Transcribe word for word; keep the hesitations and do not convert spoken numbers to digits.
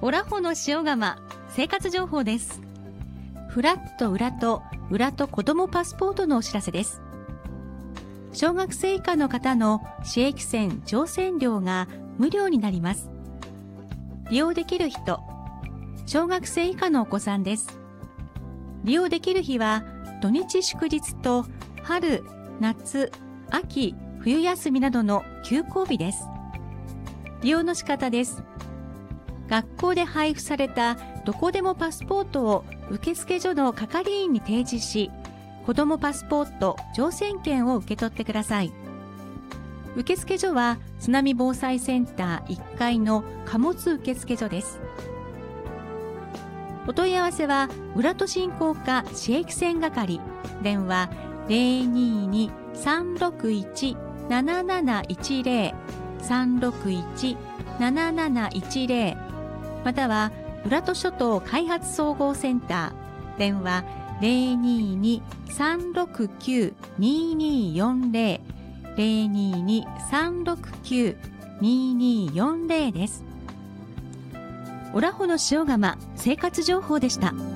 オラホの塩釜生活情報です。フラット裏と裏と子どもパスポートのお知らせです。小学生以下の方の市駅線乗船料が無料になります。利用できる人、小学生以下のお子さんです。利用できる日は土日祝日と春、夏、秋、冬休みなどの休校日です。利用の仕方です。学校で配布されたどこでもパスポートを受付所の係員に提示し、子どもパスポート乗船券を受け取ってください。受付所は津波防災センターいっかいの貨物受付所です。お問い合わせは浦戸振興課市駅線係、電話 ゼロにーにーさんろくいちなななないちゼロ さんろくいちなななないちゼロ、または浦戸諸島開発総合センター、電話 ゼロにーにーさんろくきゅうにーにーよんゼロ ゼロにーにーさんろくきゅうにーにーよんゼロです。オラホの塩釜生活情報でした。